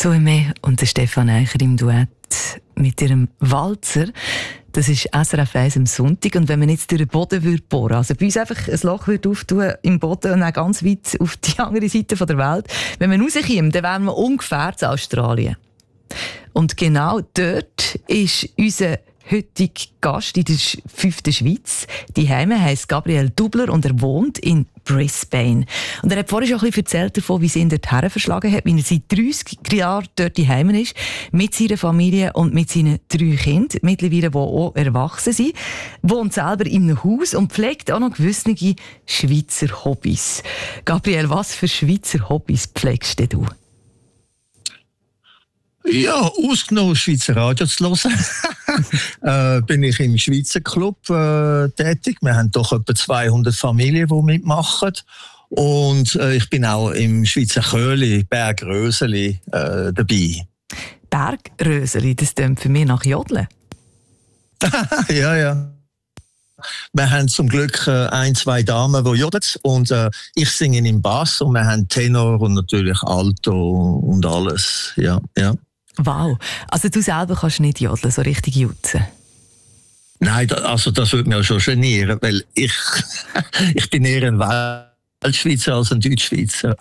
Zoe und der Stefan Eicher im Duett mit ihrem Walzer. Das ist SRF 1 am Sonntag. Und wenn man jetzt durch den Boden bohren würde, also bei uns einfach ein Loch auftun im Boden und dann ganz weit auf die andere Seite der Welt, wenn man rauskommt, dann wären wir ungefähr in Australien. Und genau dort ist unser heutiger Gast in der 5. Schweiz. Die Heime heisst Gabriel Dubler und er wohnt in Brisbane. Und er hat vorhin schon ein bisschen erzählt davon, wie sie ihn dorthin verschlagen hat, wie er seit 30 Jahren dort die Heime ist, mit seiner Familie und mit seinen 3 Kindern, mittlerweile, die auch erwachsen sind, wohnt selber in einem Haus und pflegt auch noch gewisse Schweizer Hobbys. Gabriel, was für Schweizer Hobbys pflegst du? Ja, ausgenommen Schweizer Radio zu hören, bin ich im Schweizer Club tätig. Wir haben doch etwa 200 Familien, die mitmachen. Und ich bin auch im Schweizer Chörli, Bergröseli, dabei. Bergröseli, das klingt für mich nach Jodeln. Ja. Wir haben zum Glück 1, 2 Damen, die jodeln. Und ich singe im Bass und wir haben Tenor und natürlich Alto und alles. Ja. Wow. Also du selber kannst nicht jodeln, so richtig jutzen? Nein, das würde mich auch schon genieren, weil ich bin eher ein Weltschweizer als ein Deutschschweizer.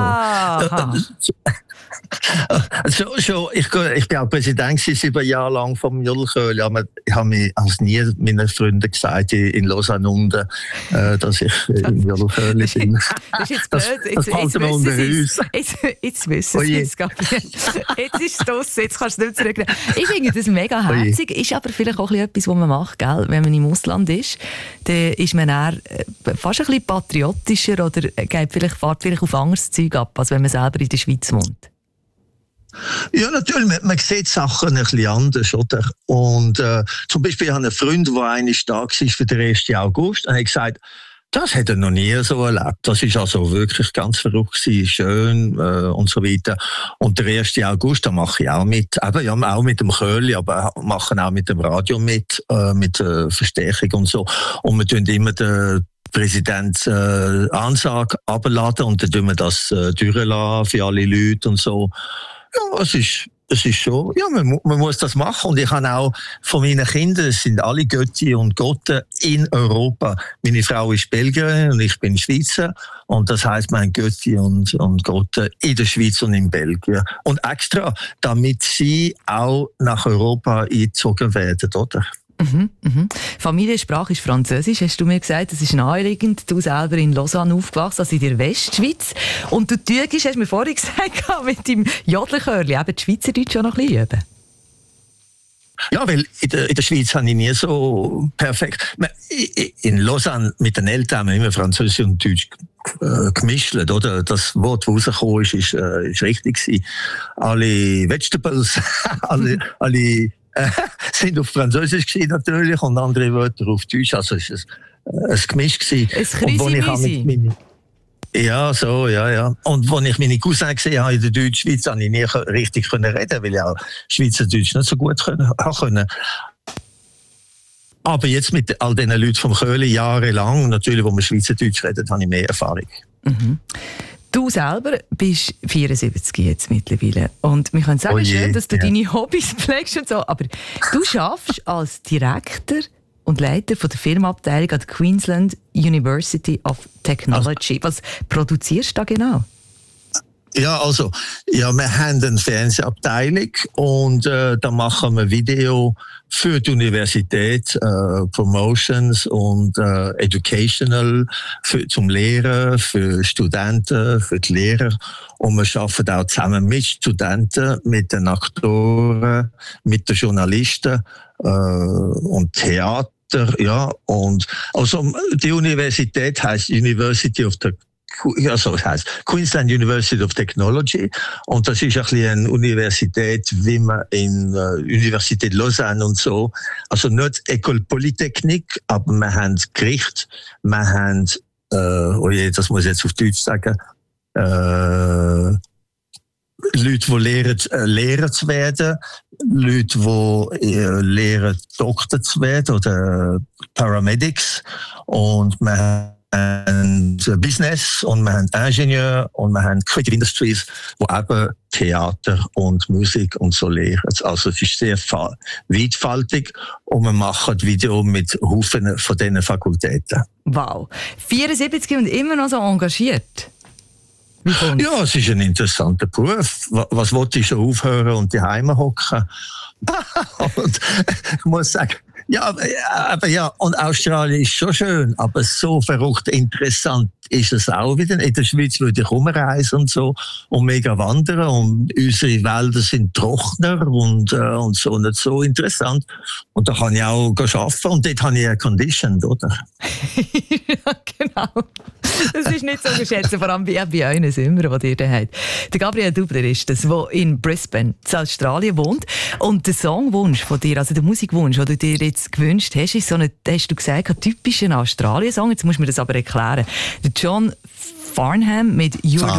Ich bin auch Präsident 7 Jahre lang vom Jodelchörli, aber ich habe mir als nie meinen Freunden gesagt in Lausanne unten, dass ich im Jodelchörli bin. Das ist jetzt blöd. Das halten wir unter uns. Jetzt wissen Sie es, Gabriel. Jetzt ist es draussen, jetzt kannst du nicht zurücknehmen. Ich finde das mega herzig, ist aber vielleicht auch etwas, was man macht, gell? Wenn man im Ausland ist. Dann ist man eher fast ein bisschen patriotischer oder fährt vielleicht auf anderes Zeug ab, als wenn man selber in der Schweiz wohnt. Ja, natürlich. Man sieht Sachen ein bisschen anders, oder? Und zum Beispiel habe ich einen Freund, der einmal da war für den 1. August, und hat gesagt, das hätte er noch nie so erlebt. Das ist also wirklich ganz verrückt gewesen, schön und so weiter. Und der 1. August, da mache ich auch mit. Eben, ja, auch mit dem Chörli, aber machen auch mit dem Radio mit Verstärkung und so. Und wir tun immer den Präsident Ansage abladen und dann tun wir das durchlassen für alle Leute und so. Ja, es ist schon, ja, man muss das machen. Und ich habe auch von meinen Kindern, es sind alle Götti und Gotten in Europa. Meine Frau ist Belgierin und ich bin Schweizer. Und das heisst, wir haben Götti und Gotten in der Schweiz und in Belgien. Und extra, damit sie auch nach Europa eingezogen werden, oder? Familiensprache ist Französisch, hast du mir gesagt. Das ist naheliegend. Du selber in Lausanne aufgewachsen, also in der Westschweiz. Und du tügst, hast du mir vorhin gesagt, mit deinem Jodelchörli eben die Schweizerdeutsch auch noch ein bisschen üben. Ja, weil in der Schweiz habe ich nie so perfekt. In Lausanne mit den Eltern haben wir immer Französisch und Deutsch gemischt, oder? Das Wort, das rausgekommen ist richtig gewesen. Alle Vegetables, alle sind auf Französisch gewesen, natürlich, und andere Wörter auf Deutsch. Also es war ein Gemisch gewesen. Ja. Und als ich meine Cousins gesehen habe in der Deutschschweiz, habe ich nie richtig reden, weil ich auch Schweizerdeutsch nicht so gut konnte. Aber jetzt mit all diesen Leuten vom Chörli jahrelang, natürlich, wo wir Schweizerdeutsch reden, habe ich mehr Erfahrung. Mhm. Du selber bist 74 jetzt mittlerweile. Und wir können sagen, schön, dass du deine Hobbys pflegst und so. Aber du schaffst als Direktor und Leiter von der Firmenabteilung an der Queensland University of Technology. Was produzierst du da genau? Ja, wir haben eine Fernsehabteilung und da machen wir Video für die Universität, Promotions und Educational, zum Lehren, für Studenten, für die Lehrer. Und wir arbeiten auch zusammen mit Studenten, mit den Aktoren, mit den Journalisten und Theater. Ja, und also die Universität heißt University of das heisst Queensland University of Technology. Und das ist ein bisschen eine Universität, wie man in Universität Lausanne und so. Also nicht École Polytechnique, aber wir haben Gericht, wir haben, das muss ich jetzt auf Deutsch sagen, Leute, die lehren, Lehrer zu werden, Leute, die lehren, Doktor zu werden oder Paramedics. Und wir haben Business und wir haben Ingenieur und wir haben Creative Industries, wo eben Theater und Musik und so lehren. Also es ist sehr weitfaltig und wir machen Video mit Haufen von diesen Fakultäten. Wow. 74 und immer noch so engagiert. Ja, es ist ein interessanter Beruf. Was wollte ich schon aufhören und daheim hocken? Und ich muss sagen, ja, und Australien ist schon schön, aber so verrückt interessant ist es auch wieder. In der Schweiz würde ich rumreisen und so und mega wandern und unsere Wälder sind trockener und so nicht so interessant. Und da kann ich auch arbeiten und dort habe ich Air Conditioned, oder? Ja, genau. Das ist nicht so geschätzt, vor allem bei euren Sommer, die ihr da habt. Der Gabriel Dubler ist das, der in Brisbane, in Australien wohnt. Und der Songwunsch von dir, also der Musikwunsch, den du dir jetzt gewünscht hast, ist so ein, hast du gesagt, ein typischer Australien-Song. Jetzt musst du mir das aber erklären. Der John Farnham mit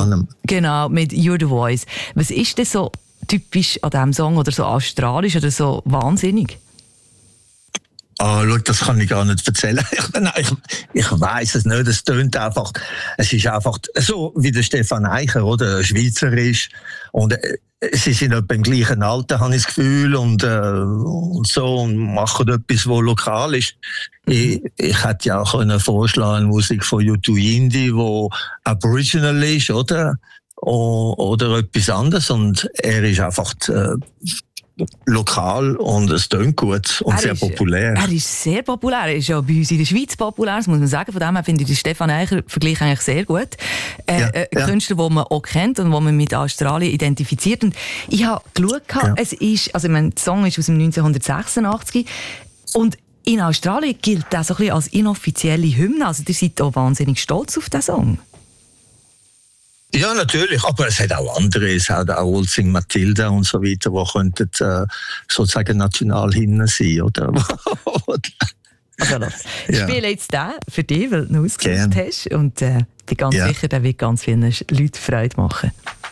You're the Voice. Was ist denn so typisch an diesem Song oder so australisch oder so wahnsinnig? Schau, das kann ich gar nicht erzählen. Ich weiss es nicht. Es tönt einfach, es ist einfach so wie der Stefan Eicher, oder? Schweizer ist. Und sie sind etwa im gleichen Alter, habe ich das Gefühl, und so, und machen etwas, was lokal ist. Ich hätte ja auch vorschlagen, Musik von U2 Indie, wo Aboriginal ist, oder? Oder etwas anderes. Und er ist einfach lokal und es tönt gut und sehr populär. Er ist sehr populär. Er ist ja bei uns in der Schweiz populär, das muss man sagen. Von dem her finde ich den Stefan Eicher-Vergleich eigentlich sehr gut. Künstler, den man auch kennt und den man mit Australien identifiziert. Und ich habe geschaut, es ist, also ich meine, der Song ist aus dem 1986 und in Australien gilt das so ein bisschen als inoffizielle Hymne. Also ihr seid auch wahnsinnig stolz auf diesen Song. Ja, natürlich, aber es hat auch andere, es hat auch Old Sing Matilda und so weiter, die könnten sozusagen Nationalhymnen sein, oder? Also los, ich spiele jetzt den für dich, weil du ihn ausgesucht hast und bin ganz sicher, der wird ganz vielen Leuten Freude machen.